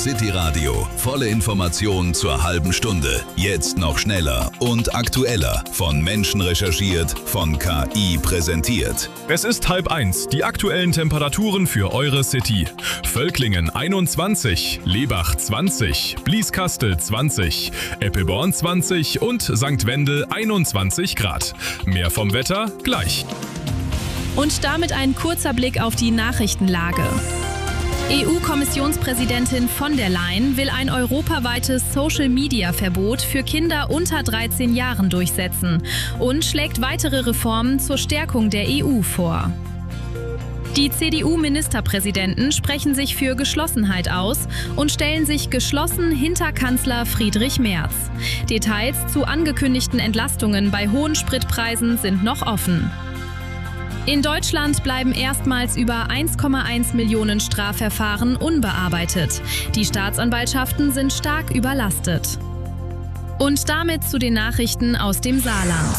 City Radio. Volle Information zur halben Stunde. Jetzt noch schneller und aktueller. Von Menschen recherchiert, von KI präsentiert. Es ist 12:30. Die aktuellen Temperaturen für eure City. Völklingen 21, Lebach 20, Blieskastel 20, Eppelborn 20 und St. Wendel 21 Grad. Mehr vom Wetter gleich. Und damit ein kurzer Blick auf die Nachrichtenlage. EU-Kommissionspräsidentin von der Leyen will ein europaweites Social-Media-Verbot für Kinder unter 13 Jahren durchsetzen und schlägt weitere Reformen zur Stärkung der EU vor. Die CDU-Ministerpräsidenten sprechen sich für Geschlossenheit aus und stellen sich geschlossen hinter Kanzler Friedrich Merz. Details zu angekündigten Entlastungen bei hohen Spritpreisen sind noch offen. In Deutschland bleiben erstmals über 1,1 Millionen Strafverfahren unbearbeitet. Die Staatsanwaltschaften sind stark überlastet. Und damit zu den Nachrichten aus dem Saarland.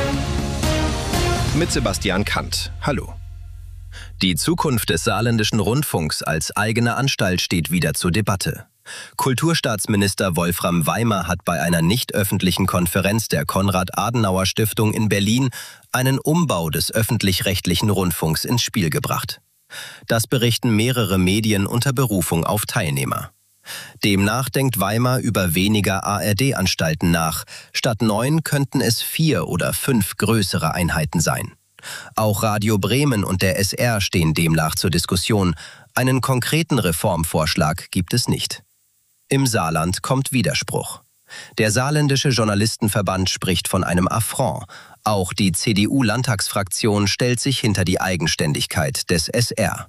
Mit Sebastian Kant. Hallo. Die Zukunft des saarländischen Rundfunks als eigene Anstalt steht wieder zur Debatte. Kulturstaatsminister Wolfram Weimer hat bei einer nicht öffentlichen Konferenz der Konrad-Adenauer-Stiftung in Berlin einen Umbau des öffentlich-rechtlichen Rundfunks ins Spiel gebracht. Das berichten mehrere Medien unter Berufung auf Teilnehmer. Demnach denkt Weimer über weniger ARD-Anstalten nach. Statt 9 könnten es 4 oder 5 größere Einheiten sein. Auch Radio Bremen und der SR stehen demnach zur Diskussion. Einen konkreten Reformvorschlag gibt es nicht. Im Saarland kommt Widerspruch. Der saarländische Journalistenverband spricht von einem Affront. Auch die CDU-Landtagsfraktion stellt sich hinter die Eigenständigkeit des SR.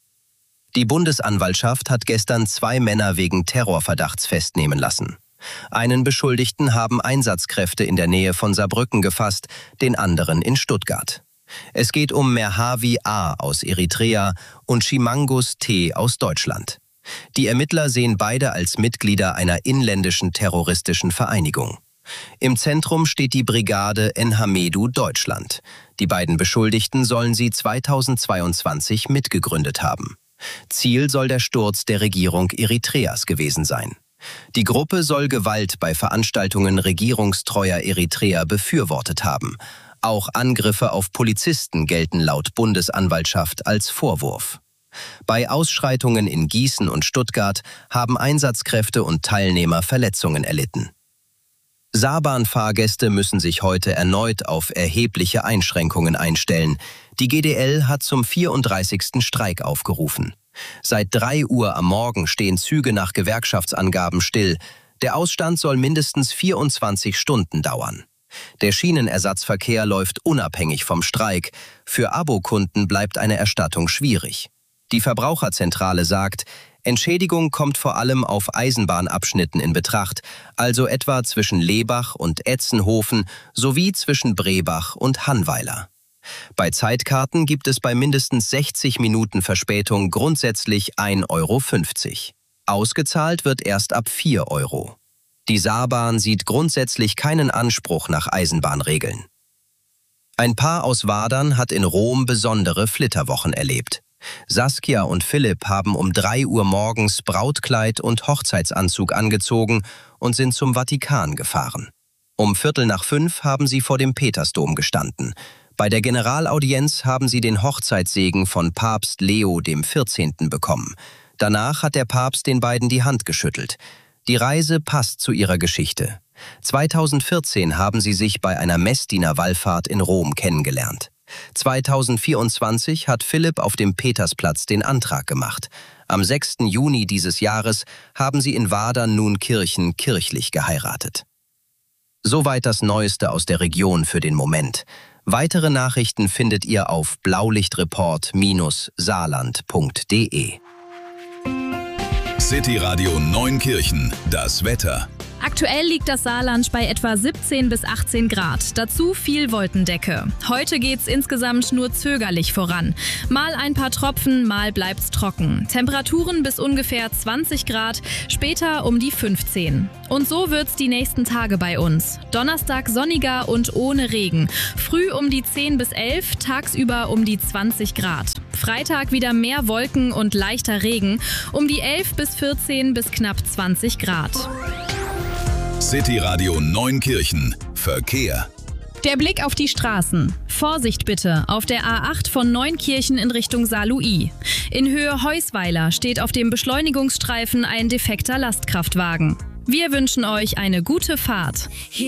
Die Bundesanwaltschaft hat gestern 2 Männer wegen Terrorverdachts festnehmen lassen. Einen Beschuldigten haben Einsatzkräfte in der Nähe von Saarbrücken gefasst, den anderen in Stuttgart. Es geht um Merhavi A. aus Eritrea und Chimangus T. aus Deutschland. Die Ermittler sehen beide als Mitglieder einer inländischen terroristischen Vereinigung. Im Zentrum steht die Brigade Enhamedu Deutschland. Die beiden Beschuldigten sollen sie 2022 mitgegründet haben. Ziel soll der Sturz der Regierung Eritreas gewesen sein. Die Gruppe soll Gewalt bei Veranstaltungen regierungstreuer Eritreer befürwortet haben. Auch Angriffe auf Polizisten gelten laut Bundesanwaltschaft als Vorwurf. Bei Ausschreitungen in Gießen und Stuttgart haben Einsatzkräfte und Teilnehmer Verletzungen erlitten. Saarbahnfahrgäste müssen sich heute erneut auf erhebliche Einschränkungen einstellen. Die GDL hat zum 34. Streik aufgerufen. Seit 3 Uhr am Morgen stehen Züge nach Gewerkschaftsangaben still. Der Ausstand soll mindestens 24 Stunden dauern. Der Schienenersatzverkehr läuft unabhängig vom Streik. Für Abokunden bleibt eine Erstattung schwierig. Die Verbraucherzentrale sagt, Entschädigung kommt vor allem auf Eisenbahnabschnitten in Betracht, also etwa zwischen Lebach und Etzenhofen sowie zwischen Brebach und Hannweiler. Bei Zeitkarten gibt es bei mindestens 60 Minuten Verspätung grundsätzlich 1,50 €. Ausgezahlt wird erst ab 4 €. Die Saarbahn sieht grundsätzlich keinen Anspruch nach Eisenbahnregeln. Ein Paar aus Wadern hat in Rom besondere Flitterwochen erlebt. Saskia und Philipp haben um 3 Uhr morgens Brautkleid und Hochzeitsanzug angezogen und sind zum Vatikan gefahren. Um 4:45 haben sie vor dem Petersdom gestanden. Bei der Generalaudienz haben sie den Hochzeitssegen von Papst Leo XIV. Bekommen. Danach hat der Papst den beiden die Hand geschüttelt. Die Reise passt zu ihrer Geschichte. 2014 haben sie sich bei einer Messdiener-Wallfahrt in Rom kennengelernt. 2024 hat Philipp auf dem Petersplatz den Antrag gemacht. Am 6. Juni dieses Jahres haben sie in Wadern-Nuenkirchen kirchlich geheiratet. Soweit das Neueste aus der Region für den Moment. Weitere Nachrichten findet ihr auf blaulichtreport-saarland.de. City Radio Neunkirchen, das Wetter. Aktuell liegt das Saarland bei etwa 17 bis 18 Grad. Dazu viel Wolkendecke. Heute geht's insgesamt nur zögerlich voran. Mal ein paar Tropfen, mal bleibt's trocken. Temperaturen bis ungefähr 20 Grad, später um die 15. Und so wird's die nächsten Tage bei uns. Donnerstag sonniger und ohne Regen. Früh um die 10 bis 11, tagsüber um die 20 Grad. Freitag wieder mehr Wolken und leichter Regen. Um die 11 bis 14 bis knapp 20 Grad. City Radio Neunkirchen. Verkehr. Der Blick auf die Straßen. Vorsicht bitte auf der A8 von Neunkirchen in Richtung Saarlouis. In Höhe Heusweiler steht auf dem Beschleunigungsstreifen ein defekter Lastkraftwagen. Wir wünschen euch eine gute Fahrt.